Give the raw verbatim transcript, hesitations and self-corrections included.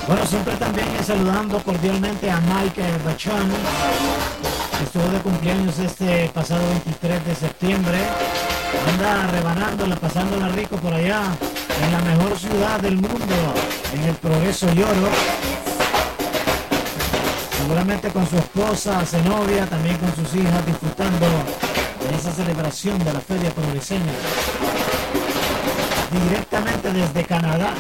Bueno, siempre también saludando cordialmente a Mike Bachán, que estuvo de cumpleaños este pasado veintitrés de septiembre. Anda rebanándola, pasándola rico por allá, en la mejor ciudad del mundo, en el Progreso Lloro. Seguramente con su esposa, Zenobia, también con sus hijas, disfrutando de esa celebración de la Feria Progreseña. Directamente desde Canadá.